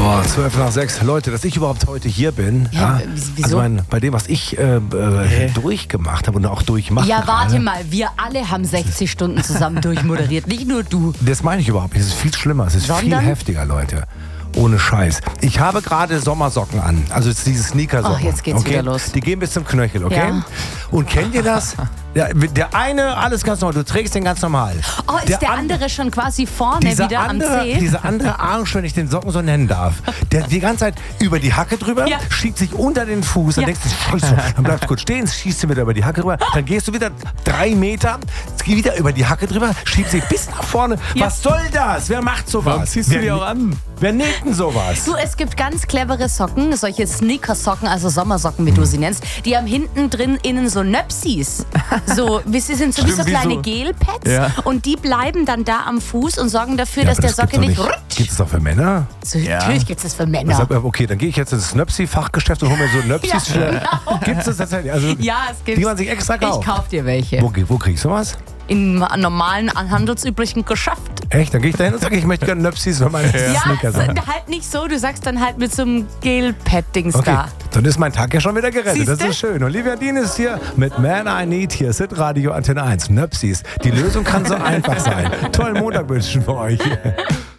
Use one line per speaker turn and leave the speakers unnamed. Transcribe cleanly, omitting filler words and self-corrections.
Oh, 6:12. Leute, dass ich überhaupt heute hier bin.
Ja, wieso?
Also bei dem, was ich durchgemacht habe und auch durchmache.
Ja, warte mal, wir alle haben 60 Stunden zusammen durchmoderiert, nicht nur du.
Das meine ich überhaupt nicht. Es ist viel schlimmer. Es ist viel heftiger, Leute. Ohne Scheiß. Ich habe gerade Sommersocken an. Also diese Sneakersocken.
Ach, jetzt geht's wieder los.
Die gehen bis zum Knöchel, okay?
Ja.
Und kennt ihr das? Der eine, alles ganz normal. Du trägst den ganz normal.
Oh, ist der andere schon quasi vorne wieder am Zeh?
Dieser andere Arsch, wenn ich den Socken so nennen darf, der die ganze Zeit über die Hacke drüber, schiebt sich unter den Fuß, dann denkst du, Scheiße, dann bleibst du kurz stehen, schießt du wieder über die Hacke drüber, dann gehst du wieder 3 Meter, wieder über die Hacke drüber, schiebst dich bis nach vorne. Ja. Was soll das? Wer macht sowas?
Warum ziehst du die auch an?
Wer näht denn sowas?
Du, es gibt ganz clevere Socken, solche Sneakersocken, also Sommersocken, wie du sie nennst, die haben hinten drin innen so Nöpsis. So, sie sind so wie so kleine Gelpads und die bleiben dann da am Fuß und sorgen dafür, dass der Socke nicht rutscht.
Gibt es doch für Männer?
So, natürlich gibt es das für Männer.
Okay, dann gehe ich jetzt ins Nöpsi-Fachgeschäft und hole mir so Nöpsis für...
Genau.
Gibt es das tatsächlich? Also,
ja, es gibt.
Die man sich extra kauft?
Ich kauf dir welche.
Wo kriegst du was?
Im normalen, handelsüblichen Geschäft.
Echt? Dann gehe ich da hin und sage, ich möchte gerne Nöpsis für meine Sneakers.
Ja, halt nicht so. Du sagst dann halt mit so einem Gel-Pad-Dings da.
Dann ist mein Tag ja schon wieder gerettet.
Siehste?
Das ist schön. Olivia Dean ist hier mit Man I Need hier. Sit Radio Antenne 1. Nöpsis. Die Lösung kann so einfach sein. Tollen Montag wünschen wir euch.